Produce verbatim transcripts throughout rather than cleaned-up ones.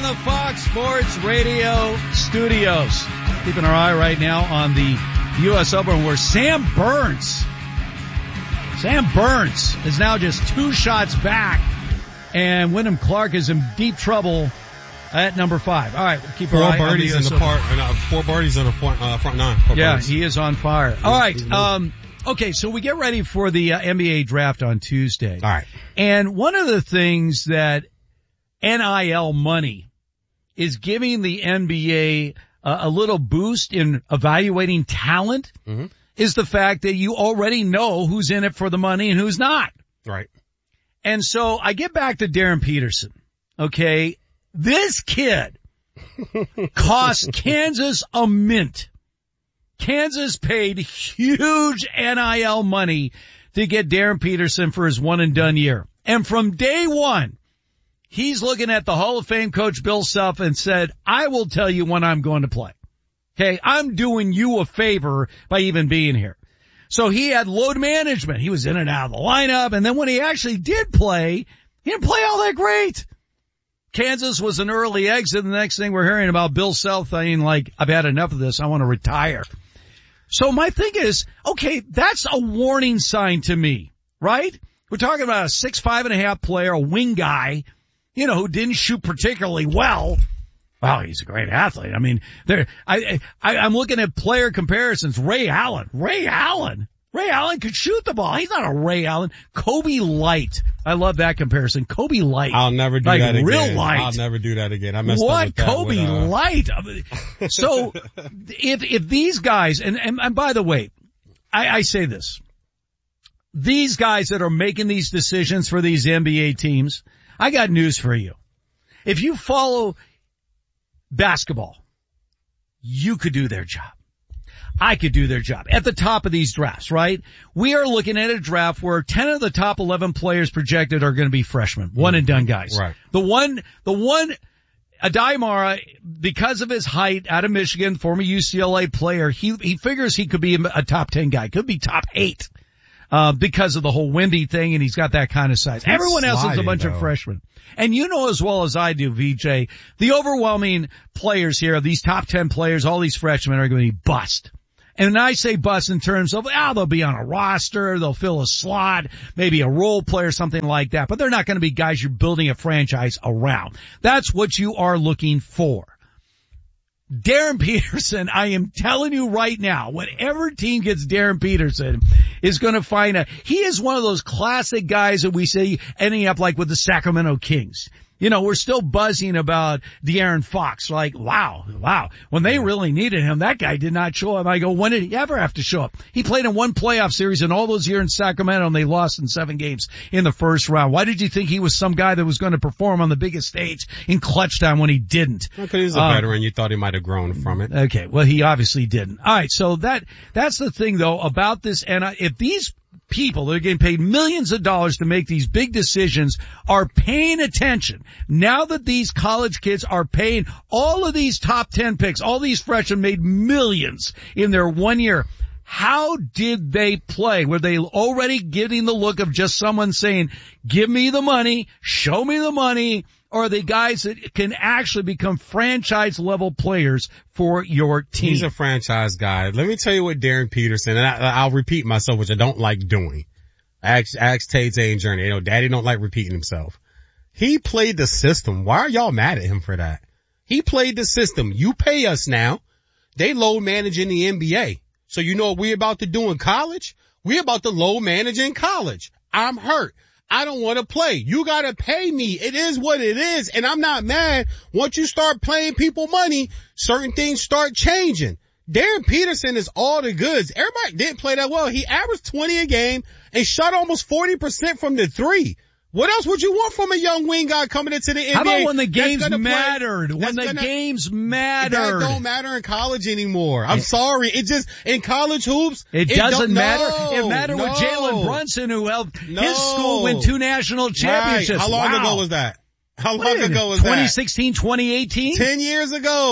the Fox Sports Radio studios. Keeping our eye right now on the U S Open where Sam Burns, Sam Burns is now just two shots back, and Wyndham Clark is in deep trouble at number five. All right, we'll keep four our eye birdies on the in the part, and, uh, four birdies in the front, uh, front nine. Four yeah, birdies. he is on fire. All right, um, okay, so we get ready for the uh, N B A draft on Tuesday. All right. And one of the things that N I L money is giving the N B A uh, a little boost in evaluating talent mm-hmm. is the fact that you already know who's in it for the money and who's not. Right. And so I get back to Darren Peterson. Okay. This kid cost Kansas a mint. Kansas paid huge N I L money to get Darren Peterson for his one and done year. And from day one, he's looking at the Hall of Fame coach Bill Self and said, I will tell you when I'm going to play. Okay, I'm doing you a favor by even being here. So he had load management. He was in and out of the lineup. And then when he actually did play, he didn't play all that great. Kansas was an early exit. The next thing we're hearing about Bill Self saying, like, I've had enough of this. I want to retire. So my thing is, okay, that's a warning sign to me, right? We're talking about a six, five and a half player, a wing guy, you know, who didn't shoot particularly well. Wow, he's a great athlete. I mean, there, I, I, I'm looking at player comparisons. Ray Allen, Ray Allen, Ray Allen could shoot the ball. He's not a Ray Allen. Kobe Light. I love that comparison. Kobe Light. I'll never do like that again. Real light. I'll never do that again. I messed what? up with that. Kobe with, uh... Light. So if, if these guys, and, and, and by the way, I, I say this, these guys that are making these decisions for these N B A teams, I got news for you. If you follow basketball, you could do their job. I could do their job at the top of these drafts, right? We are looking at a draft where ten of the top eleven players projected are going to be freshmen, one and done guys. Right. The one, the one, Adai Mara, because of his height, out of Michigan, former U C L A player, he, he figures he could be a top ten guy, could be top eight, uh, because of the whole windy thing, and he's got that kind of size. He's Everyone else is a bunch though. of freshmen. And you know as well as I do, V J, the overwhelming players here, these top ten players, all these freshmen are going to be bust. And I say bust in terms of, ah, oh, they'll be on a roster, they'll fill a slot, maybe a role player, something like that. But they're not going to be guys you're building a franchise around. That's what you are looking for. Darren Peterson, I am telling you right now, whatever team gets Darren Peterson is going to find a, he is one of those classic guys that we say ending up like with the Sacramento Kings. You know, we're still buzzing about De'Aaron Fox. Like, wow, wow. When they really needed him, that guy did not show up. I go, when did he ever have to show up? He played in one playoff series in all those years in Sacramento, and they lost in seven games in the first round. Why did you think he was some guy that was going to perform on the biggest stage in clutch time when he didn't? Because he's a um, veteran. You thought he might have grown from it. Okay, well, he obviously didn't. All right, so that that's the thing, though, about this. And I, if these people that are getting paid millions of dollars to make these big decisions are paying attention, now that these college kids are paying all of these top ten picks, all these freshmen made millions in their one year, how did they play? Were they already getting the look of just someone saying, give me the money, show me the money, or are they guys that can actually become franchise level players for your team? He's a franchise guy. Let me tell you what Darren Peterson, and I, I'll repeat myself, which I don't like doing. Ask, ask Tate Zay and Journey. You know, Daddy don't like repeating himself. He played the system. Why are y'all mad at him for that? He played the system. You pay us now. They load manage in the N B A. So you know what we're about to do in college? We're about to load manage in college. I'm hurt. I don't want to play. You gotta pay me. It is what it is. And I'm not mad. Once you start paying people money, certain things start changing. Darren Peterson is all the goods. Everybody didn't play that well. He averaged twenty a game and shot almost forty percent from the three. What else would you want from a young wing guy coming into the N B A? How about when the games mattered? When the gonna, games mattered. That don't matter in college anymore. I'm sorry. It just, in college hoops. It, it doesn't matter. No, it mattered no. with Jalen Brunson, who helped no. his school win two national championships. Right. How long wow. ago was that? How long Wait, ago was twenty sixteen, that? twenty eighteen? Ten years ago.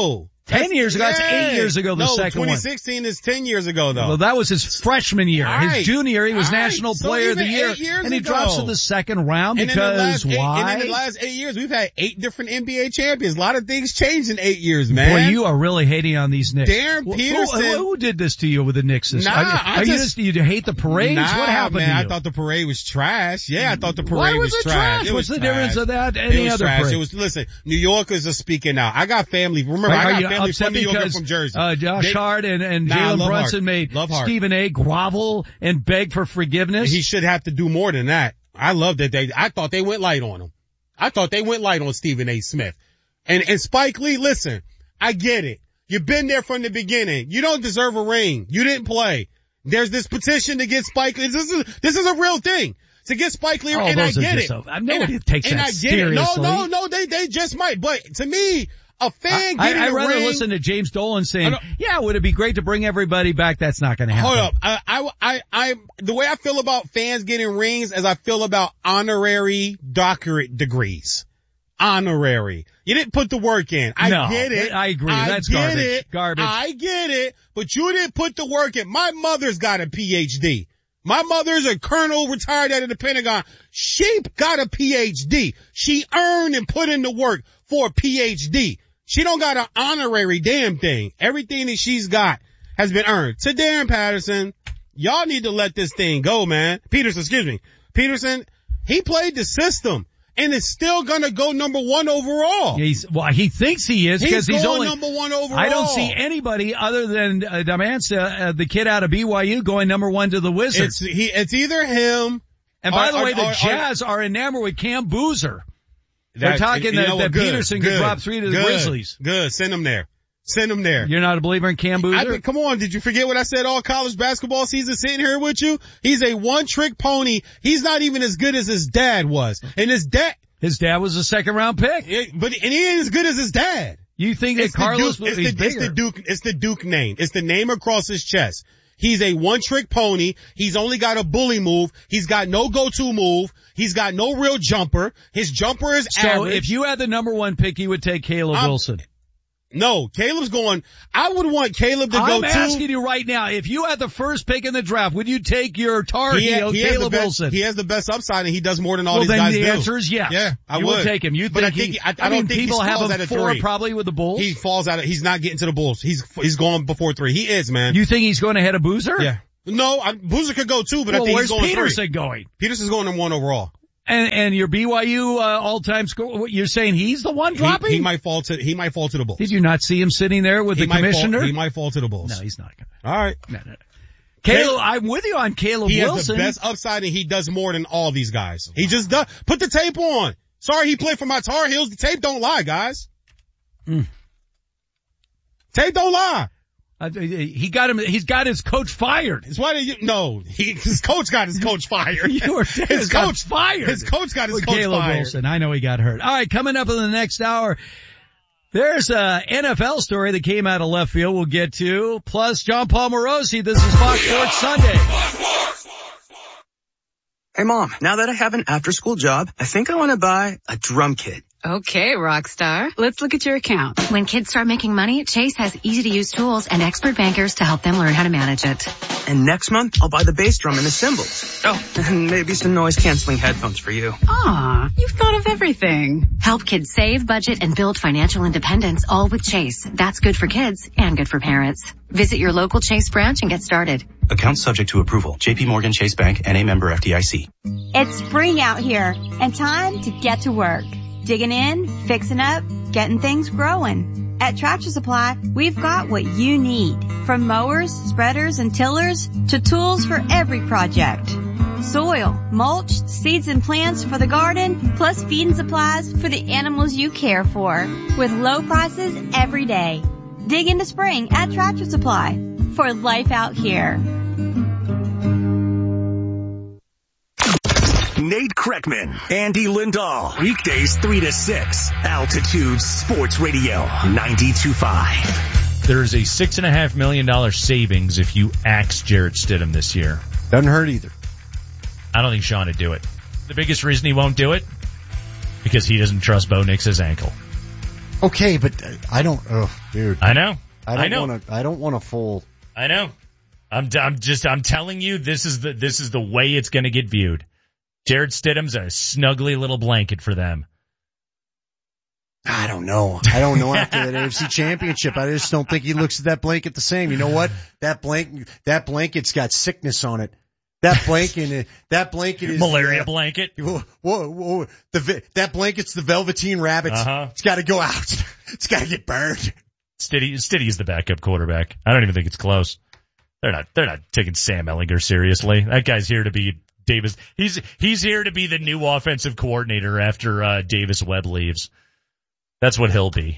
Ten That's, years ago. yeah. That's eight years ago, the no, second twenty one. twenty sixteen is ten years ago, though. Well, that was his freshman year. All His right. junior, he was All right. National So Player of the even Year. eight years And he ago. drops to the second round and because in the last eight, why? And in the last eight years, we've had eight different N B A champions. A lot of things changed in eight years, man. Boy, you are really hating on these Knicks. Darren Who- Peterson. Who, who did this to you with the Knicks? This Nah, are, you- I are you just- just, you hate the parades? Nah, what happened man, to you? I thought the parade was trash. Yeah, I thought the parade Why was, was it trash. trash? It What's was the trash. difference of that to It any was other trash. parade? It was, listen, New Yorkers are speaking now. I got family. Remember, Are, I are got you family upset from New York and because from Jersey. uh, Josh They- Hart and, and Nah, I Jalen love Brunson Hart. made Love Hart. Stephen A. grovel and beg for forgiveness? He should have to do more than that. I love that they, I thought they went light on him. I thought they went light on Stephen A. Smith. And, and Spike Lee, listen, I get it. You've been there from the beginning. You don't deserve a ring. You didn't play. There's this petition to get Spike Lee. This is, this is a real thing. To get Spike Lee, Oh, and I those are get just it. so- nobody and, takes and that I get it. No, seriously. no, no, they, they just might. But to me, a fan I, getting I'd a rather ring, listen to James Dolan saying, I don't- yeah, would it be great to bring everybody back? That's not going to happen. Hold up. I, I, I, I, the way I feel about fans getting rings as I feel about honorary doctorate degrees. Honorary. You didn't put the work in. I No, get it. I agree. I That's get garbage. it. Garbage. I get it. But you didn't put the work in. My mother's got a P H D. My mother's a colonel retired out of the Pentagon. She got a P H D. She earned and put in the work for a P H D. She don't got an honorary damn thing. Everything that she's got has been earned. To Darren Patterson, y'all need to let this thing go, man. Peterson, excuse me. Peterson, he played the system and is still gonna go number one overall. He's, well, he thinks he is because he's, he's, going only number one overall. I don't see anybody other than uh, Damansa, uh, the kid out of B Y U, going number one to the Wizards. It's, he, it's either him. And by or, the way, or, the or, Jazz are enamored with Cam Boozer. They're That- talking you that, know that what? Good, Peterson good, could drop three to the good, Grizzlies. Good. Send him there. Send him there. You're not a believer in Cam Boozer? I mean, come on, did you forget what I said all college basketball season sitting here with you? He's a one-trick pony. He's not even as good as his dad was. And his dad... His dad was a second round pick. Yeah, but and he ain't as good as his dad. You think that It's Carlos the Duke, was it's, he's the, it's bigger? the Duke, it's the Duke name. It's the name across his chest. He's a one-trick pony. He's only got a bully move. He's got no go-to move. He's got no real jumper. His jumper is so average. if you had the number one pick, you would take Caleb I'm- Wilson. No, Caleb's going, I would want Caleb to I'm go asking to. you right now, if you had the first pick in the draft, would you take your Tar He, Heel, he, has the Caleb best, Wilson? he has the best upside and he does more than all well, these then guys the do. answer is yes. Yeah, I you would. will take him. You But I think, think- he, I- I mean, don't think he people have falls him at a four three. probably with the Bulls. He falls out of, he's not getting to the Bulls. He's, he's going before three. He is, man. You think he's going ahead of Boozer? Yeah. No, I, Boozer could go too, but Well, I think where's he's going Peterson three. going? Peterson's going number one overall. And and your B Y U uh, all-time score, what, you're saying he's the one dropping? He, he might fall to, he might fall to the Bulls. Did you not see him sitting there with he the might commissioner? Fall, he might fall to the Bulls. No, he's not going to. All right. No, no, no. Caleb, I'm with you on Caleb He Wilson. has the best upside and he does more than all these guys. He just does. Put the tape on. Sorry he played for my Tar Heels. The tape don't lie, guys. Mm. Tape don't lie. Uh, he got him. He's got his coach fired. It's why you, no, he, his coach got his coach fired. You were his got coach fired. His coach got his With coach Caleb fired. Wilson. I know he got hurt. All right, coming up in the next hour, there's a N F L story that came out of left field. We'll get to plus John Paul Morosi. This is Fox Sports Sunday. Hey Mom, now that I have an after-school job, I think I want to buy a drum kit. Okay, Rockstar. Let's look at your account. When kids start making money, Chase has easy-to-use tools and expert bankers to help them learn how to manage it. And next month, I'll buy the bass drum and the cymbals. Oh, and maybe some noise-canceling headphones for you. Aw, you've thought of everything. Help kids save, budget, and build financial independence, all with Chase. That's good for kids and good for parents. Visit your local Chase branch and get started. Account subject to approval. J P Morgan Chase Bank N A member F D I C. It's spring out here and time to get to work. Digging in, fixing up, getting things growing. At Tractor Supply, we've got what you need. From mowers, spreaders, and tillers to tools for every project. Soil, mulch, seeds and plants for the garden, plus feeding supplies for the animals you care for. With low prices every day. Dig into spring at Tractor Supply for life out here. Nate Kreckman, Andy Lindahl. Weekdays three to six. Altitude Sports Radio ninety-two point five. There's a six and a half million dollar savings if you axe Jarrett Stidham this year. Doesn't hurt either. I don't think Sean would do it. The biggest reason he won't do it? Because he doesn't trust Bo Nix's ankle. Okay, but I don't, oh, dude. I know. I don't I know. want to, I don't want to full. I know. I'm, I'm just, I'm telling you, this is the, this is the way it's going to get viewed. Jarrett Stidham's a snuggly little blanket for them. I don't know. I don't know after that A F C Championship. I just don't think he looks at that blanket the same. You know what? That blanket, that blanket's got sickness on it. That blanket, that blanket is malaria uh, blanket. Whoa, whoa, whoa. The that blanket's the Velveteen Rabbit. Uh-huh. It's got to go out. It's got to get burned. Stiddy, Stiddy's the backup quarterback. I don't even think it's close. They're not, they're not taking Sam Ehlinger seriously. That guy's here to be Davis. He's, he's here to be the new offensive coordinator after, uh, Davis Webb leaves. That's what he'll be.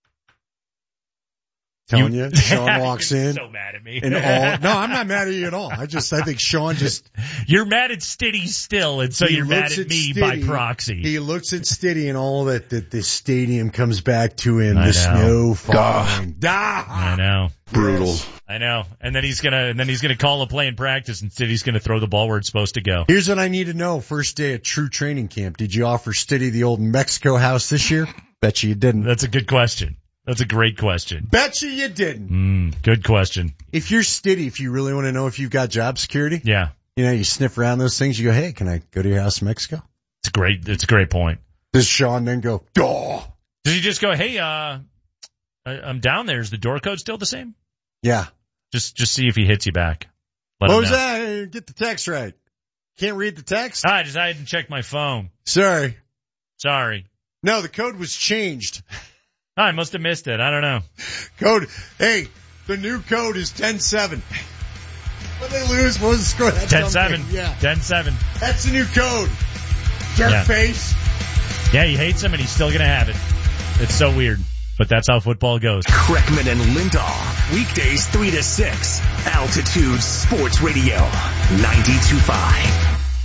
Telling you, you Sean walks in. So mad at me. And all, no, I'm not mad at you at all. I just, I think Sean just. You're mad at Stiddy still, and so you're mad at, at me Stiddy, by proxy. He looks at Stiddy and all that, that the stadium comes back to him. I the know. snow falling. Duh. I know. Brutal. Yes. I know. And then he's gonna, and then he's gonna call a play in practice, and Stiddy's gonna throw the ball where it's supposed to go. Here's what I need to know. First day at true training camp. Did you offer Stiddy the old Mexico house this year? Bet you you didn't. That's a good question. That's a great question. Bet you you didn't. Mm, good question. If you're Stiddy, if you really want to know if you've got job security, yeah, you know, you sniff around those things. You go, hey, can I go to your house in Mexico? It's a great. It's a great point. Does Sean then go, duh? Does he just go, hey, uh, I, I'm down there. Is the door code still the same? Yeah. Just, just see if he hits you back. Let what was that? Get the text right. Can't read the text? I just, I hadn't checked my phone. Sorry. Sorry. No, the code was changed. I must have missed it. I don't know. Code. Hey, the new code is ten seven. What they lose? What was the score? ten seven. Yeah. ten seven. That's the new code. Jerk yeah. face. Yeah, he hates him and he's still going to have it. It's so weird. But that's how football goes. Kreckman and Lindahl. Weekdays three to six. Altitude Sports Radio. ninety-two point five.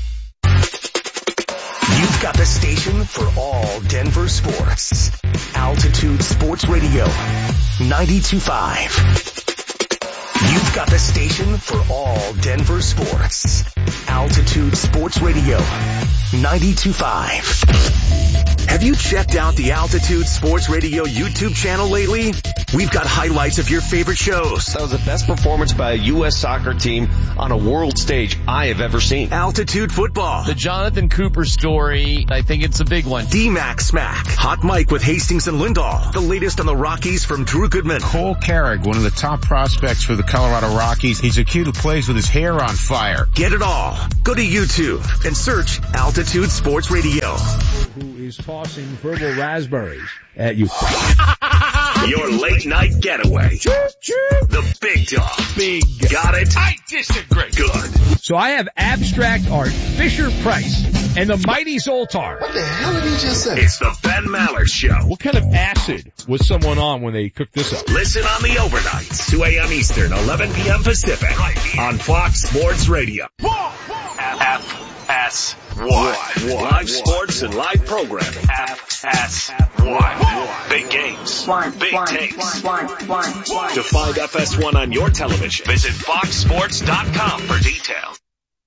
You've got the station for all Denver sports. Altitude Sports Radio. ninety-two point five. You've got the station for all Denver sports. Altitude Sports Radio. ninety-two point five. Have you checked out the Altitude Sports Radio YouTube channel lately? We've got highlights of your favorite shows. That was the best performance by a U S soccer team on a world stage I have ever seen. Altitude Football. The Jonathan Cooper story, I think it's a big one. D-Mac Smack. Hot Mike with Hastings and Lindahl. The latest on the Rockies from Drew Goodman. Cole Carrick, one of the top prospects for the Colorado Rockies. He's a kid who plays with his hair on fire. Get it all. Go to YouTube and search Altitude Sports Radio. Who is tossing verbal raspberries at you. Your late night getaway. The big dog. Big. Got it? I disagree. Good. So I have abstract art, Fisher Price, and the mighty Zoltar. What the hell did he just say? It's the Ben Mallard Show. What kind of acid was someone on when they cooked this up? Listen on the overnights, two a.m. Eastern, eleven p.m. Pacific, right on Fox Sports Radio. F S one. Live sports and live programming. F S one. Big games. Big takes. To find F S one on your television, visit fox sports dot com for details.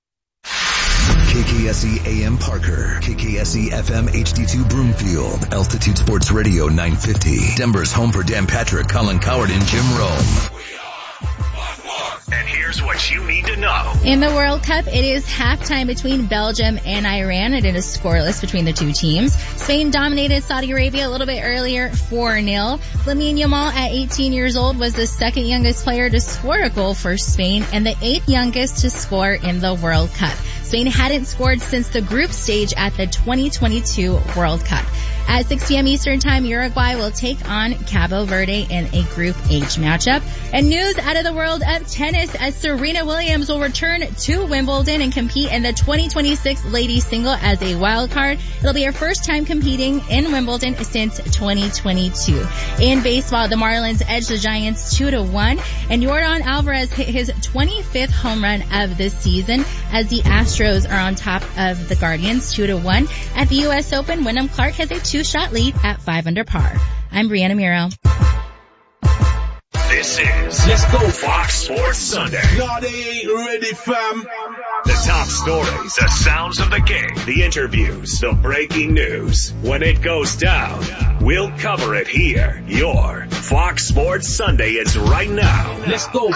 K K S E A M Parker, K K S E F M H D two Broomfield, Altitude Sports Radio nine fifty, Denver's home for Dan Patrick, Colin Coward, and Jim Rome. And here's what you need to know. In the World Cup, it is halftime between Belgium and Iran, and it is scoreless between the two teams. Spain dominated Saudi Arabia a little bit earlier, four nil. Lamine Yamal, at eighteen years old, was the second youngest player to score a goal for Spain and the eighth youngest to score in the World Cup. Spain hadn't scored since the group stage at the twenty twenty-two World Cup. At six p.m. Eastern Time, Uruguay will take on Cabo Verde in a Group H matchup. And news out of the world of tennis as Serena Williams will return to Wimbledon and compete in the twenty twenty-six ladies single as a wild card. It'll be her first time competing in Wimbledon since twenty twenty-two. In baseball, the Marlins edge the Giants two to one, and Yordan Alvarez hit his twenty-fifth home run of the season as the Astros are on top of the Guardians two to one. At the U S Open, Wyndham Clark has a two-shot lead at five under par. I'm Brianna Muro. This is Let's Go Fox Sports Sunday. God ain't ready, fam. The top stories, the sounds of the game, the interviews, the breaking news. When it goes down, we'll cover it here. Your Fox Sports Sunday is right now. Let's go.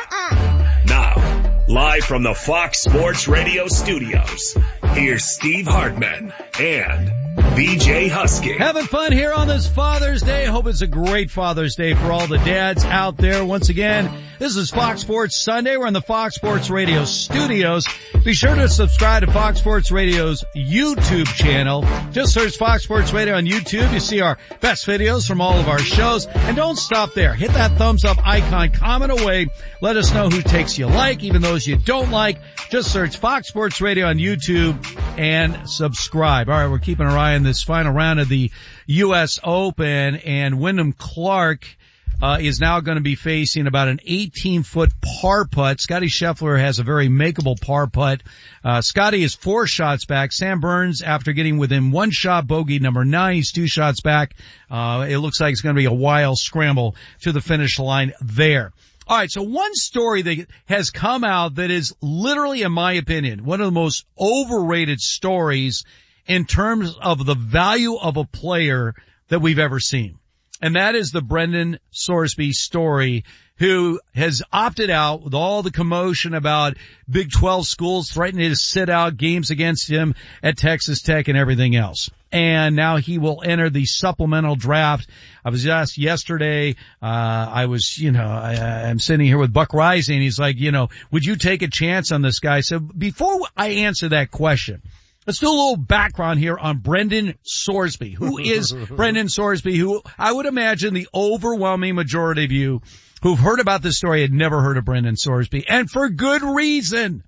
Now, live from the Fox Sports Radio studios, here's Steve Hartman and B J Husky. Having fun here on this Father's Day. Hope it's a great Father's Day for all the dads out there. Once again, this is Fox Sports Sunday. We're in the Fox Sports Radio studios. Be sure to subscribe to Fox Sports Radio's YouTube channel. Just search Fox Sports Radio on YouTube. You see our best videos from all of our shows. And don't stop there. Hit that thumbs up icon. Comment away. Let us know who takes you like, even those you don't like. Just search Fox Sports Radio on YouTube and subscribe. All right, we're keeping our eye on this final round of the U S Open, and Wyndham Clark uh, is now going to be facing about an eighteen foot par putt. Scotty Scheffler has a very makeable par putt. Uh, Scotty is four shots back. Sam Burns, after getting within one shot, bogey number nine, he's two shots back. Uh, it looks like it's going to be a wild scramble to the finish line there. All right, so one story that has come out that is literally, in my opinion, one of the most overrated stories in terms of the value of a player that we've ever seen. And that is the Brendan Sorsby story, who has opted out with all the commotion about Big twelve schools threatening to sit out games against him at Texas Tech and everything else. And now he will enter the supplemental draft. I was asked yesterday, uh, I was, you know, I, I'm sitting here with Buck Rising. He's like, you know, would you take a chance on this guy? So before I answer that question, let's do a little background here on Brendan Sorsby. Who is Brendan Sorsby? Who I would imagine the overwhelming majority of you who've heard about this story had never heard of Brendan Sorsby, and for good reason.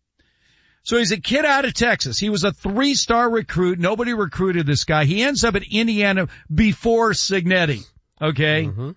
So he's a kid out of Texas. He was a three-star recruit. Nobody recruited this guy. He ends up at Indiana before Cignetti. Okay? Mm-hmm.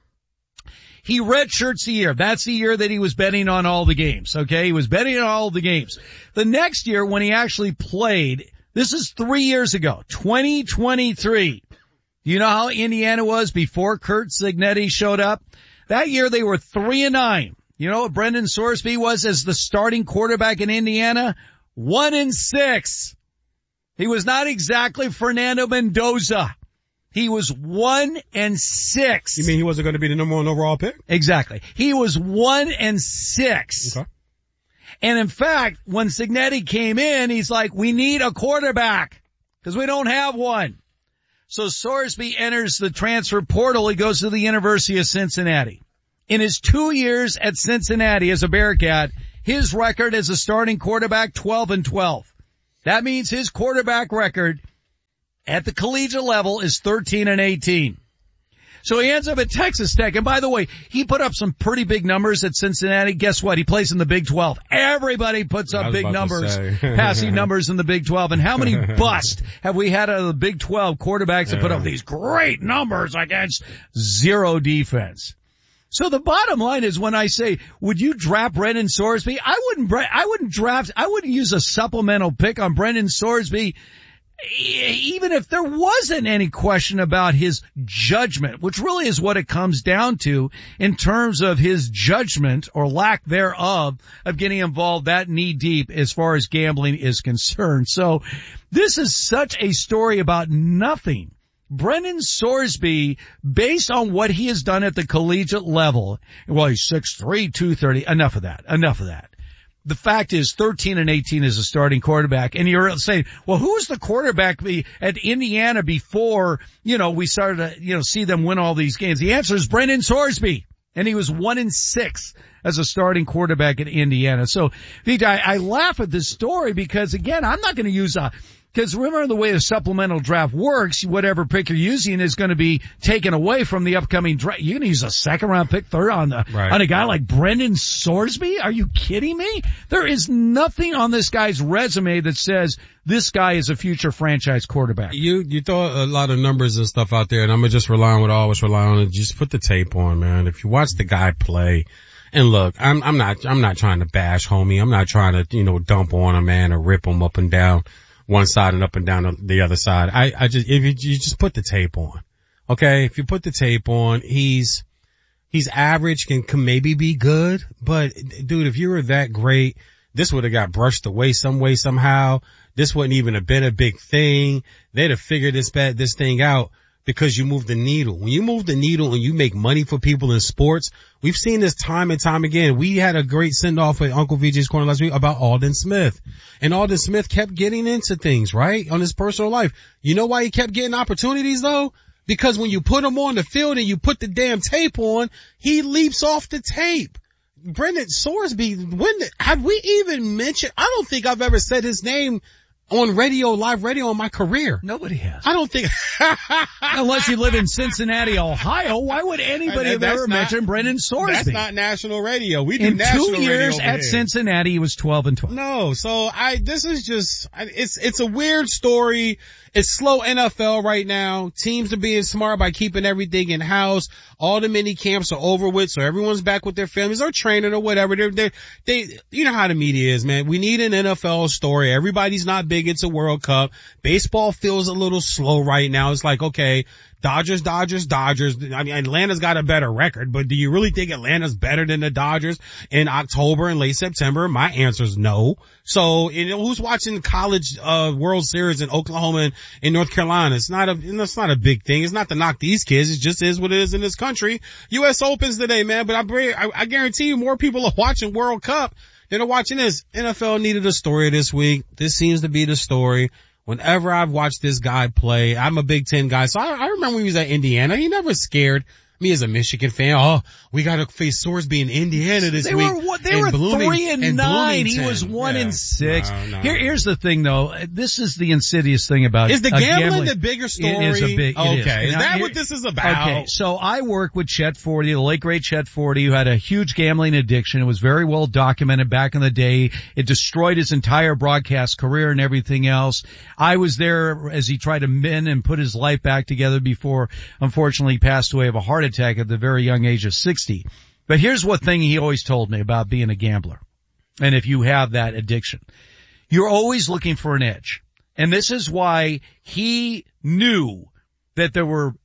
He redshirts the year. That's the year that he was betting on all the games. Okay? He was betting on all the games. The next year when he actually played, this is three years ago, twenty twenty-three. You know how Indiana was before Curt Cignetti showed up? That year they were three and nine. You know what Brendan Sorsby was as the starting quarterback in Indiana? One and six. He was not exactly Fernando Mendoza. He was one and six. You mean he wasn't going to be the number one overall pick? Exactly. He was one and six. Okay. And in fact, when Cignetti came in, he's like, we need a quarterback because we don't have one. So Sorsby enters the transfer portal. He goes to the University of Cincinnati. In his two years at Cincinnati as a Bearcat, his record as a starting quarterback, twelve and twelve. That means his quarterback record at the collegiate level is thirteen and eighteen. So he ends up at Texas Tech. And by the way, he put up some pretty big numbers at Cincinnati. Guess what? He plays in the Big twelve. Everybody puts up big numbers, passing numbers in the Big twelve. And how many busts have we had out of the Big twelve quarterbacks that put up these great numbers against zero defense? So the bottom line is, when I say, would you draft Brendan Sorsby? I wouldn't, I wouldn't draft, I wouldn't use a supplemental pick on Brendan Sorsby, even if there wasn't any question about his judgment, which really is what it comes down to in terms of his judgment or lack thereof of getting involved that knee deep as far as gambling is concerned. So this is such a story about nothing. Brendan Sorsby, based on what he has done at the collegiate level, well, he's six three, two thirty, enough of that, enough of that. The fact is thirteen and eighteen is a starting quarterback. And you're saying, well, who was the quarterback at Indiana before, you know, we started to, you know, see them win all these games? The answer is Brendan Sorsby. And he was one in six as a starting quarterback at Indiana. So, Vijay, I, I laugh at this story because, again, I'm not going to use a, because remember the way the supplemental draft works, whatever pick you're using is going to be taken away from the upcoming draft. You're going to use a second round pick third on the, right. on a guy like Brendan Sorsby? Are you kidding me? There is nothing on this guy's resume that says this guy is a future franchise quarterback. You, you throw a lot of numbers and stuff out there, and I'm going to just rely on what I always rely on, and just put the tape on, man. If you watch the guy play, and look, I'm, I'm not, I'm not trying to bash homie. I'm not trying to, you know, dump on a man or rip him up and down one side and up and down the other side. I, I just, if you, you just put the tape on, okay? If you put the tape on, he's, He's average, can, can maybe be good, but dude, if you were that great, this would have got brushed away some way, somehow. This wouldn't even have been a big thing. They'd have figured this bad, this thing out because you move the needle. When you move the needle and you make money for people in sports, we've seen this time and time again. We had a great send off with Uncle V J's Corner last week about Alden Smith. And Alden Smith kept getting into things, right? On his personal life. You know why he kept getting opportunities though? Because when you put him on the field and you put the damn tape on, he leaps off the tape. Brendan Sorsby, when did, have we even mentioned, I don't think I've ever said his name on radio, live radio in my career. Nobody has. I don't think. Unless you live in Cincinnati, Ohio, why would anybody have ever not, mentioned Brendan Sorsby? That's not national radio. We do in national two years radio at here. Cincinnati, he was twelve and twelve. No, so I, this is just, it's, it's a weird story. It's slow N F L right now. Teams are being smart by keeping everything in house. All the mini camps are over with, so everyone's back with their families or training or whatever. They're, they're, they, you know how the media is, man. We need an N F L story. Everybody's not big into World Cup. Baseball feels a little slow right now. It's like, okay, Dodgers, Dodgers, Dodgers. I mean, Atlanta's got a better record, but do you really think Atlanta's better than the Dodgers in October and late September? My answer is no. So, you know, who's watching college, uh, World Series in Oklahoma and in North Carolina? It's not a, it's not a big thing. It's not to knock these kids. It just is what it is in this country. U S Opens today, man, but I, I, I guarantee you more people are watching World Cup than are watching this. N F L needed a story this week. This seems to be the story. Whenever I've watched this guy play, I'm a Big Ten guy, so I, I remember when he was at Indiana. He never scared me as a Michigan fan. Oh, we got to face Sorsby in Indiana this they week. Were, they were Blooming, three and, and nine. Bloomington. He was one yeah. and six. No, no. Here, here's the thing, though. This is the insidious thing about is the uh, gambling, gambling the bigger story? It is a big. It okay, is, is now, that here, what this is about? Okay, so I work with Chet Forty, the late great Chet Forty, who had a huge gambling addiction. It was very well documented back in the day. It destroyed his entire broadcast career and everything else. I was there as he tried to mend and put his life back together before, unfortunately, he passed away of a heart attack at the very young age of sixty. But here's what thing he always told me about being a gambler. And if you have that addiction, you're always looking for an edge. And this is why he knew that there were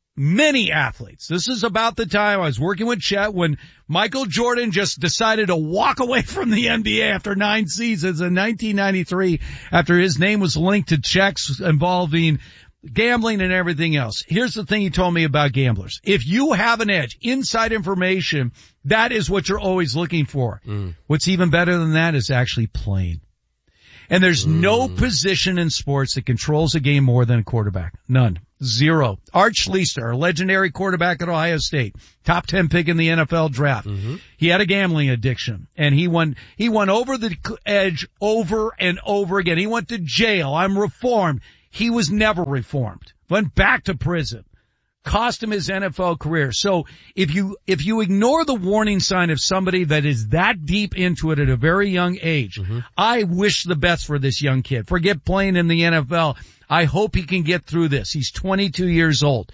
many athletes. This is about the time I was working with Chet when Michael Jordan just decided to walk away from the N B A after nine seasons in nineteen ninety-three after his name was linked to checks involving gambling and everything else. Here's the thing he told me about gamblers. If you have an edge, inside information, that is what you're always looking for. Mm. What's even better than that is actually playing. And there's mm. no position in sports that controls a game more than a quarterback. None. Zero. Art Schlichter, a legendary quarterback at Ohio State, top ten pick in the N F L draft. Mm-hmm. He had a gambling addiction and he won, he went over the edge over and over again. He went to jail. I'm reformed. He was never reformed. Went back to prison. Cost him his N F L career. So if you, if you ignore the warning sign of somebody that is that deep into it at a very young age, mm-hmm. I wish the best for this young kid. Forget playing in the N F L. I hope he can get through this. He's twenty-two years old.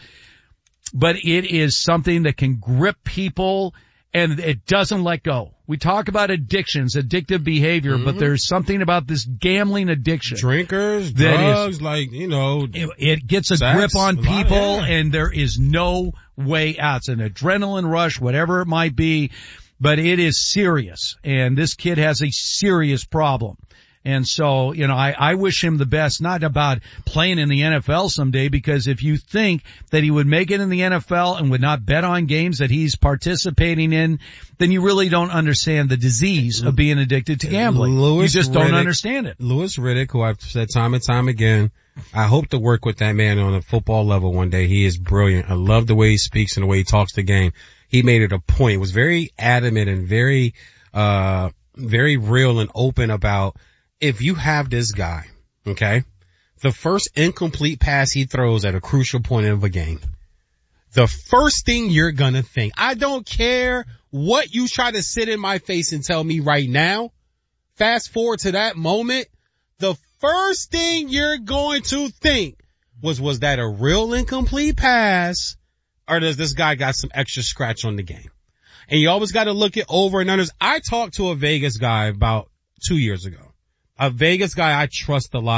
But it is something that can grip people and it doesn't let go. We talk about addictions, addictive behavior, mm-hmm. but there's something about this gambling addiction. Drinkers, drugs, is, like, you know. It, it gets a sex, grip on people lot, yeah. and there is no way out. It's an adrenaline rush, whatever it might be, but it is serious. And this kid has a serious problem. And so, you know, I, I wish him the best, not about playing in the N F L someday, because if you think that he would make it in the N F L and would not bet on games that he's participating in, then you really don't understand the disease of being addicted to gambling. Louis you just Riddick, don't understand it. Louis Riddick, who I've said time and time again, I hope to work with that man on a football level one day. He is brilliant. I love the way he speaks and the way he talks the game. He made it a point. He was very adamant and very, uh, very real and open about, if you have this guy, okay, the first incomplete pass he throws at a crucial point of a game, the first thing you're gonna think, I don't care what you try to sit in my face and tell me right now, fast forward to that moment, the first thing you're going to think was, was that a real incomplete pass, or does this guy got some extra scratch on the game? And you always gotta look it over and unders. I talked to a Vegas guy about two years ago. A Vegas guy I trust a lot,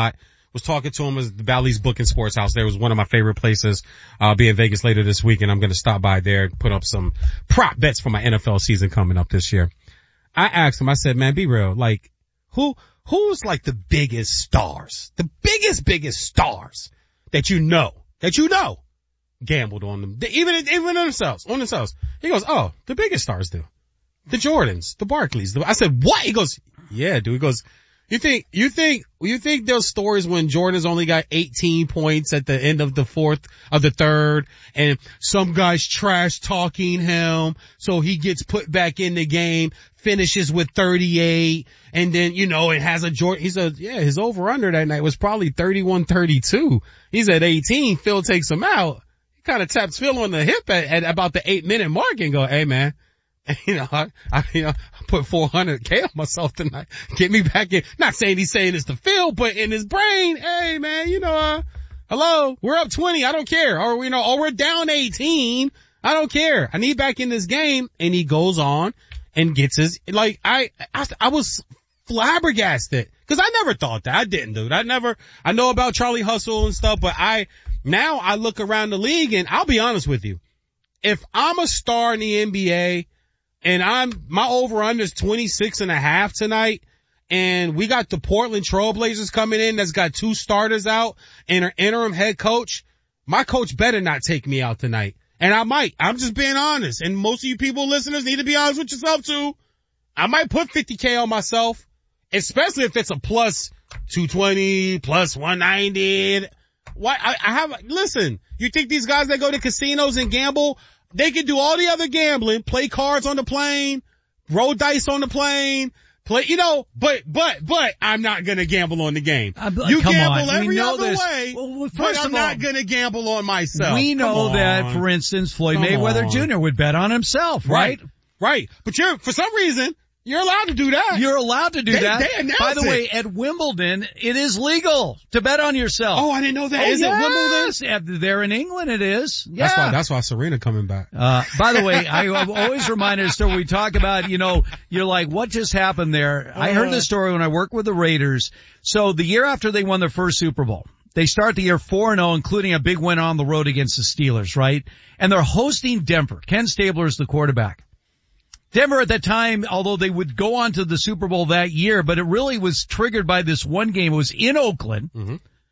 was talking to him at the Bally's Book and Sports House. There was one of my favorite places. I'll be in Vegas later this week, and I'm going to stop by there and put up some prop bets for my N F L season coming up this year. I asked him, I said, man, be real. Like, who, who's like the biggest stars? The biggest, biggest stars that you know, that you know, gambled on them. They, even, even on themselves, on themselves. He goes, oh, the biggest stars do. The Jordans, the Barclays. The, I said, what? He goes, yeah, dude. He goes, you think, you think, you think there's stories when Jordan's only got eighteen points at the end of the fourth, of the third, and some guy's trash talking him, so he gets put back in the game, finishes with thirty-eight, and then, you know, it has a Jordan, he said, yeah, his over-under that night was probably thirty-one thirty-two. He's at eighteen, Phil takes him out. He kind of taps Phil on the hip at, at about the eight minute mark and go, hey man, you know, I, I, you know, I put four hundred K on myself tonight. Get me back in. Not saying he's saying it's to Phil, but in his brain, hey man, you know, uh, hello, we're up twenty. I don't care. Or, you know, or we're down eighteen. I don't care. I need back in this game. And he goes on and gets his, like, I, I, I was flabbergasted. Cause I never thought that. I didn't, dude. I never, I know about Charlie Hustle and stuff, but I, now I look around the league and I'll be honest with you. If I'm a star in the N B A, and I'm, my over-under is twenty-six and a half tonight, and we got the Portland Trailblazers coming in that's got two starters out and an interim head coach. My coach better not take me out tonight. And I might. I'm just being honest. And most of you people listeners need to be honest with yourself too. I might put fifty K on myself, especially if it's a plus two twenty, plus one ninety. Why, I, I have, listen, you think these guys that go to casinos and gamble, they can do all the other gambling, play cards on the plane, roll dice on the plane, play, you know, but, but, but I'm not going to gamble on the game. Uh, you come gamble on. every we know other this. way, well, well, but I'm all, not going to gamble on myself. We know that, for instance, Floyd come Mayweather on. Junior would bet on himself, right? Right. Right. But you're, for some reason, you're allowed to do that. You're allowed to do they, that. They By the it. way, at Wimbledon, it is legal to bet on yourself. Oh, I didn't know that. Oh, is yes. it Wimbledon? Yeah, there in England it is. Yeah. That's why, that's why Serena coming back. Uh, by the way, I, I've always reminded us, so we talk about, you know, you're like, what just happened there? Uh, I heard this story when I worked with the Raiders. So the year after they won their first Super Bowl, they start the year four and oh, including a big win on the road against the Steelers, right? And they're hosting Denver. Ken Stabler is the quarterback. Denver at that time, although they would go on to the Super Bowl that year, but it really was triggered by this one game. It was in Oakland. Mm-hmm.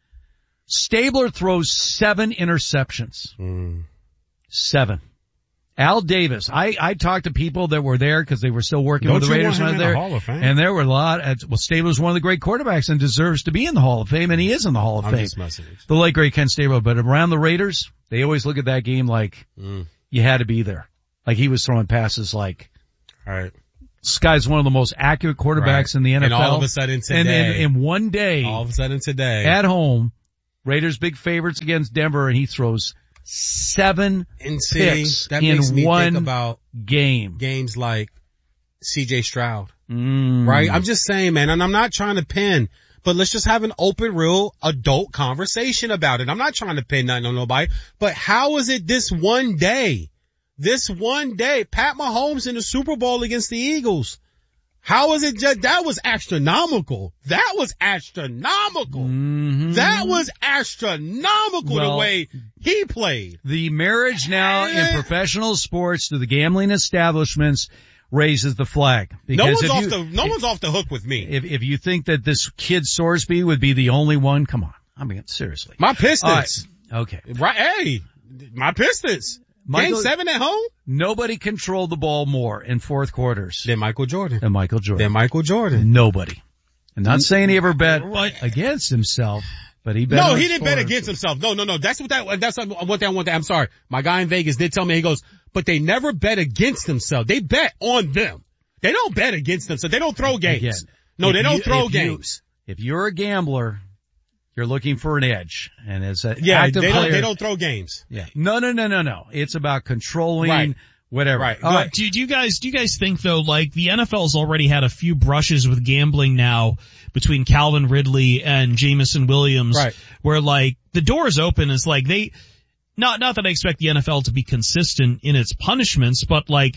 Stabler throws seven interceptions. Mm. Seven. Al Davis. I, I talked to people that were there because they were still working Don't with the Raiders when I was there. The Hall of Fame? And there were a lot. Well, Stabler's one of the great quarterbacks and deserves to be in the Hall of Fame, and he is in the Hall of I'm Fame. Just messing. The late great Ken Stabler. But around the Raiders, they always look at that game like mm. you had to be there. Like he was throwing passes like, all right. This guy's one of the most accurate quarterbacks right. in the N F L. And all of a sudden today. And in, in one day. All of a sudden today. At home, Raiders big favorites against Denver, and he throws seven and see, picks that in makes me one think about game. Games like C J Stroud. Mm. Right? I'm just saying, man, and I'm not trying to pin, but let's just have an open, real adult conversation about it. I'm not trying to pin nothing on nobody, but how is it this one day? This one day, Pat Mahomes in the Super Bowl against the Eagles. How is it just, that was astronomical. That was astronomical. Mm-hmm. That was astronomical well, the way he played. The marriage now in professional sports to the gambling establishments raises the flag. Because no one's if off you, the, no if, one's off the hook with me. If, if you think that this kid Sorsby would be the only one, come on. I mean, seriously. My Pistons. Right. Okay. Right. Hey, my Pistons. Michael, Game seven at home? Nobody controlled the ball more in fourth quarters. Than Michael Jordan. Than Michael Jordan. Than Michael Jordan. Nobody. I'm not saying he ever bet what? against himself, but he bet No, on he didn't scores. bet against himself. No, no, no. That's what that, that's what that, what that, I'm sorry. My guy in Vegas did tell me, he goes, but they never bet against themselves. They bet on them. They don't bet against themselves. They don't throw games. Again, no, they don't you, throw if games. You, if you're a gambler, you're looking for an edge, and as an yeah, active they player, don't, they don't throw games. Yeah, no, no, no, no, no. It's about controlling right. whatever. Right. Uh, right. Do, do you guys do you guys think though, like the N F L's already had a few brushes with gambling now between Calvin Ridley and Jamison Williams, right. where like the door is open. It's like they not not that I expect the N F L to be consistent in its punishments, but like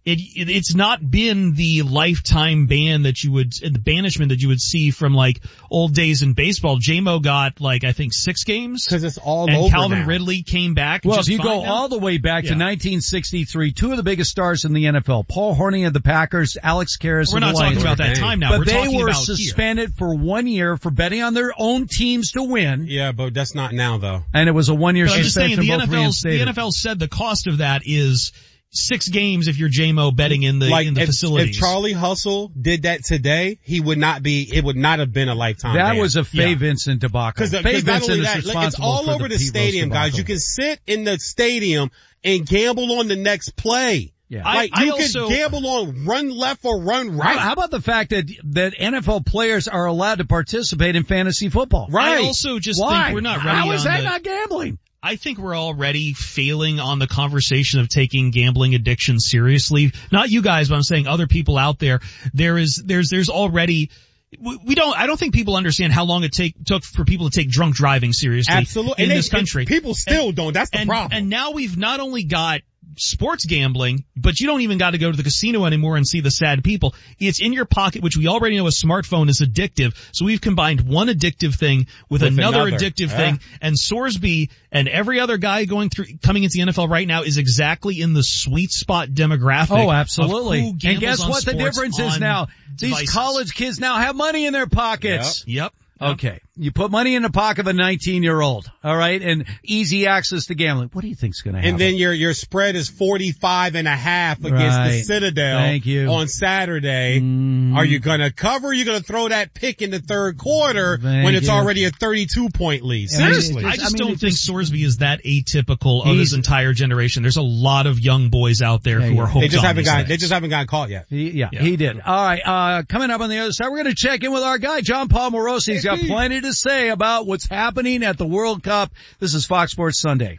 it, it it's not been the lifetime ban that you would, the banishment that you would see from like old days in baseball. J-Mo got like, I think six games. Cause it's all and over Calvin now. Ridley came back. Well, just if you go fine now. all the way back Yeah. to nineteen sixty-three, two of the biggest stars in the N F L, Paul Hornung of the Packers, Alex Karras We're of the not talking Lions. about that time now. But We're they talking were about suspended here. for one year for betting on their own teams to win. Yeah, but that's not now though. And it was a one year But I'm just saying, suspension. the both N F L's, the reinstated. N F L said the cost of that is six games if you're J-Mo betting in the, Like in the if, facilities. if Charlie Hustle did that today, he would not be, it would not have been a lifetime That ban. was a Faye Yeah. Vincent debacle. Cause, the, Faye cause not Vincent only is that, like, responsible it's all for over the, the Pete stadium, Rose guys. debacle. You can sit in the stadium and gamble on the next play. Yeah. Like I- I you also- can gamble on run left or run right. How, how about the fact that that N F L players are allowed to participate in fantasy football? I also just Why? think we're not ready How is on that the- not gambling? I think we're already failing on the conversation of taking gambling addiction seriously. Not you guys, but I'm saying other people out there. There is, there's, there's already, we we don't, I don't think people understand how long it take, took for people to take drunk driving seriously Absolutely. in And they- this country. and people still And- don't. That's the and, problem. And now we've not only got sports gambling, but you don't even got to go to the casino anymore and see the sad people. It's in your pocket, which we already know a smartphone is addictive. So we've combined one addictive thing with, With another, another. addictive Yeah. thing. And Sorsby and every other guy going through, coming into the N F L right now is exactly in the sweet spot demographic. Oh, of absolutely. who And gambles guess on what the sports difference is on now? devices. These college kids now have money in their pockets. Yep. Yep. Okay. You put money in the pocket of a nineteen year old, all right, and easy access to gambling. What do you think's going to happen? And then your, your spread is forty-five and a half against Right. the Citadel Thank you. on Saturday. Mm. Are you going to cover? Or are you going to throw that pick in the third quarter Thank when it's you. already a thirty-two point lead? I mean, Seriously. it I just- just I mean, don't it think just- Sorsby is that atypical of his He's- entire generation. There's a lot of young boys out there Yeah, who yeah. are hooked they just on haven't these got, things. they just haven't gotten caught yet. He, yeah, Yeah. he did. All right. Uh, coming up on the other side, we're going to check in with our guy, John Paul Morosi. He's got plenty to say about what's happening at the World Cup. This is Fox Sports Sunday.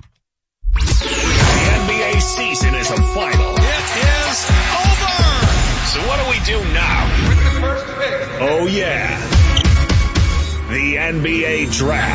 The N B A season is a final. It is over. So what do we do now? With the first pick. Oh yeah. The N B A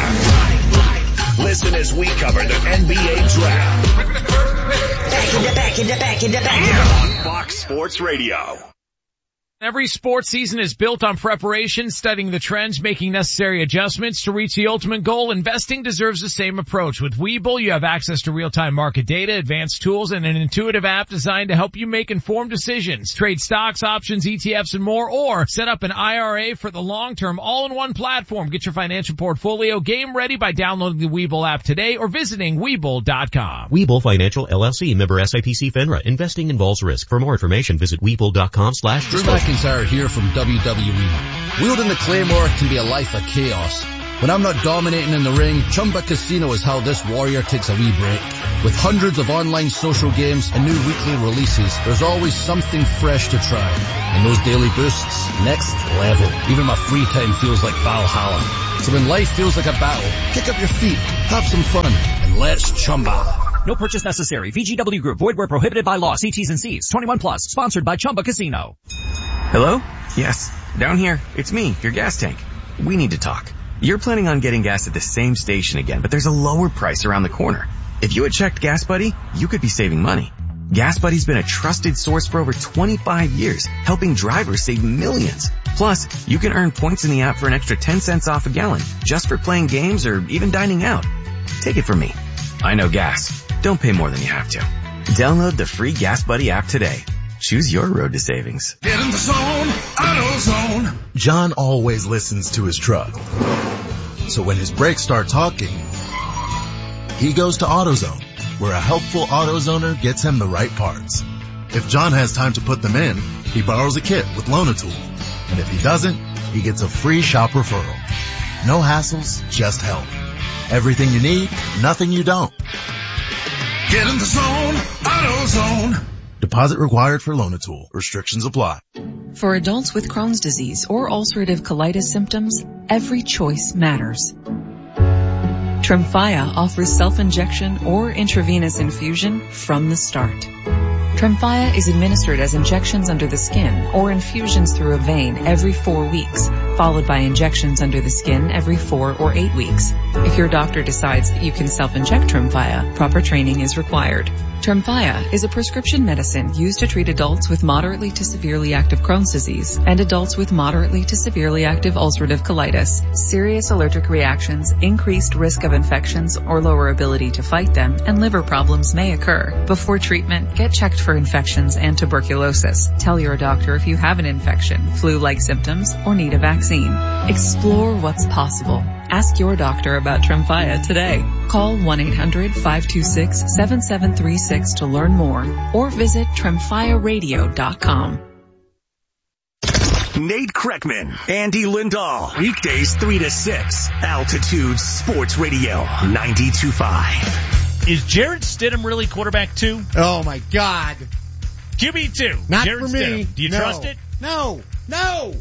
Draft. Listen as we cover the N B A Draft. With the first pick. Back in the back in the back in the back. On Fox Sports Radio. Every sports season is built on preparation, studying the trends, making necessary adjustments to reach the ultimate goal. Investing deserves the same approach. With Webull, you have access to real-time market data, advanced tools, and an intuitive app designed to help you make informed decisions. Trade stocks, options, E T Fs, and more, or set up an I R A for the long term, all-in-one platform. Get your financial portfolio game ready by downloading the Webull app today or visiting Webull dot com. Webull Financial L L C, member S I P C FINRA. Investing involves risk. For more information, visit Webull dot com slash Drew McIntyre here from W W E. Wielding the Claymore can be a life of chaos. When I'm not dominating in the ring, Chumba Casino is how this warrior takes a wee break. With hundreds of online social games and new weekly releases, there's always something fresh to try. And those daily boosts, next level. Even my free time feels like Valhalla. So when life feels like a battle, kick up your feet, have some fun, and let's Chumba. No purchase necessary. V G W Group. Void where prohibited by law. See T's and C's. twenty-one plus. Sponsored by Chumba Casino. Hello? Yes. Down here. It's me, your gas tank. We need to talk. You're planning on getting gas at the same station again, but there's a lower price around the corner. If you had checked Gas Buddy, you could be saving money. Gas Buddy's been a trusted source for over twenty-five years, helping drivers save millions. Plus, you can earn points in the app for an extra ten cents off a gallon, just for playing games or even dining out. Take it from me. I know gas. Don't pay more than you have to. Download the free Gas Buddy app today. Choose your road to savings. Get in the zone, AutoZone. John always listens to his truck. So when his brakes start talking, he goes to AutoZone, where a helpful AutoZoner gets him the right parts. If John has time to put them in, he borrows a kit with Loan-A-Tool. And if he doesn't, he gets a free shop referral. No hassles, just help. Everything you need, nothing you don't. Get in the zone, AutoZone. Deposit required for Loan-A-Tool. Restrictions apply. For adults with Crohn's disease or ulcerative colitis symptoms, every choice matters. Tremfya offers self-injection or intravenous infusion from the start. Tremfya is administered as injections under the skin or infusions through a vein every four weeks, followed by injections under the skin every four or eight weeks. If your doctor decides that you can self-inject Tremfya, proper training is required. Tremfya is a prescription medicine used to treat adults with moderately to severely active Crohn's disease and adults with moderately to severely active ulcerative colitis. Serious allergic reactions, increased risk of infections or lower ability to fight them, and liver problems may occur. Before treatment, get checked for infections and tuberculosis. Tell your doctor if you have an infection, flu-like symptoms, or need a vaccine. Explore what's possible. Ask your doctor about Tremfya today. Call one eight hundred five two six seven seven three six to learn more or visit tremfya radio dot com. Nate Kreckman, Andy Lindahl, weekdays three to six, Altitude Sports Radio ninety-two point five. Is Jarrett Stidham really quarterback two? Oh my God. Q B two. Not Jarrett for me. Stidham. Do you no. trust it? No. No.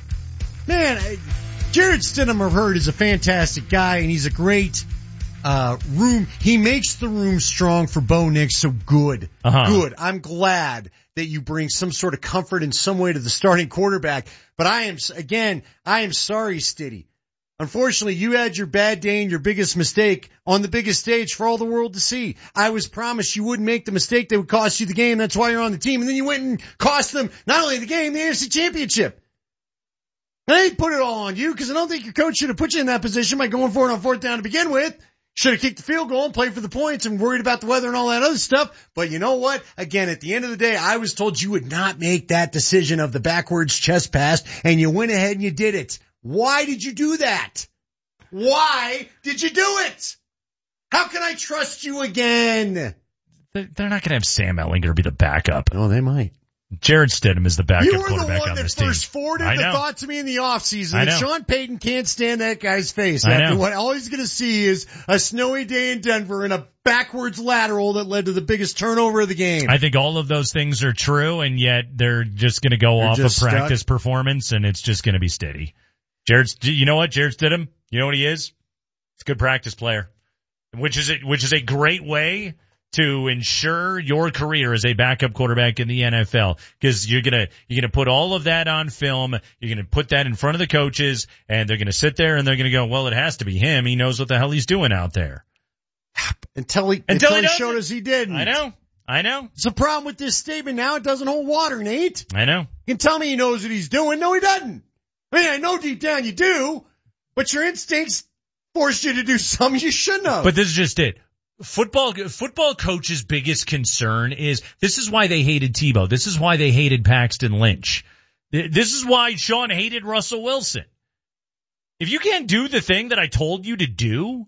Man, I, Jarrett Stidham, I've heard, is a fantastic guy, and he's a great uh room. He makes the room strong for Bo Nix, so good. Uh-huh. Good. I'm glad that you bring some sort of comfort in some way to the starting quarterback. But I am, again, I am sorry, Stiddy. Unfortunately, you had your bad day and your biggest mistake on the biggest stage for all the world to see. I was promised you wouldn't make the mistake that would cost you the game. That's why you're on the team. And then you went and cost them not only the game, the N F C Championship. And I didn't put it all on you because I don't think your coach should have put you in that position by going for it on fourth down to begin with. Should have kicked the field goal and played for the points and worried about the weather and all that other stuff. But you know what? Again, at the end of the day, I was told you would not make that decision of the backwards chest pass, and you went ahead and you did it. Why did you do that? Why did you do it? How can I trust you again? They're not going to have Sam Ehlinger be the backup. Oh, they might. Jarrett Stidham is the backup you were quarterback the one on that this team. first forwarded the thought to me in the offseason that Sean Payton can't stand that guy's face. I After know. what all he's going to see is a snowy day in Denver and a backwards lateral that led to the biggest turnover of the game. I think all of those things are true, and yet they're just going to go They're off of just practice stuck. performance, and it's just going to be steady. Jared, you know what? Jared Stidham, you know what he is? He's a good practice player, which is a, which is a great way to ensure your career as a backup quarterback in the N F L, because you're gonna you're gonna put all of that on film. You're gonna put that in front of the coaches, and they're gonna sit there and they're gonna go, "Well, it has to be him. He knows what the hell he's doing out there." Until he Until until, he he, does showed it. us he didn't. I know, I know. It's a problem with this statement now. It doesn't hold water, Nate. I know. You can tell me he knows what he's doing. No, he doesn't. I mean, I know deep down you do, but your instincts force you to do something you shouldn't have. But this is just it. Football, football coaches' biggest concern is, this is why they hated Tebow. This is why they hated Paxton Lynch. This is why Sean hated Russell Wilson. If you can't do the thing that I told you to do,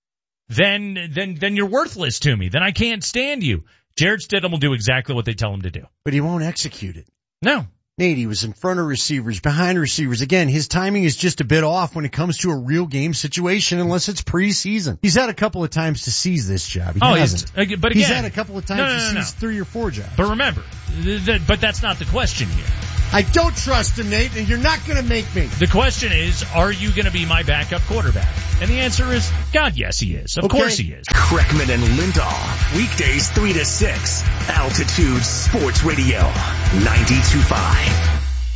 then, then, then you're worthless to me. Then I can't stand you. Jared Stidham will do exactly what they tell him to do. But he won't execute it. No. Nate, he was in front of receivers, behind receivers. Again, his timing is just a bit off when it comes to a real game situation unless it's preseason. He's had a couple of times to seize this job. He oh, hasn't. He's, but again, he's had a couple of times no, no, no, to no. seize three or four jobs. But remember, th- th- but that's not the question here. I don't trust him, Nate, and you're not going to make me. The question is, are you going to be my backup quarterback? And the answer is, God, yes, he is. Of Okay. course he is. Kreckman and Lindahl, weekdays three to six, Altitude Sports Radio ninety-two point five.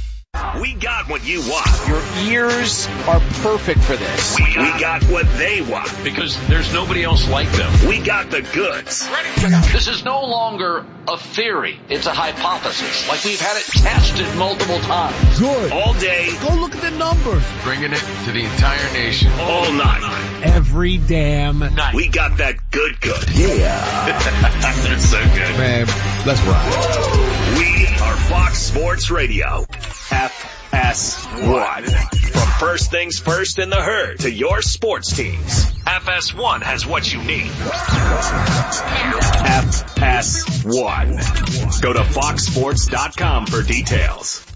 We got what you want. Your ears are perfect for this. We got, we got what they want. Because there's nobody else like them. We got the goods. This is no longer a theory. It's a hypothesis. Like we've had it tested multiple times. Good. All day. Go look at the numbers. Bringing it to the entire nation. All night. Every damn night. We got that good good. Yeah. That's so good. Man, let's ride. We are Fox Sports Radio. F S one. From first things first in the herd to your sports teams, F S one has what you need. F S one. Go to fox sports dot com for details.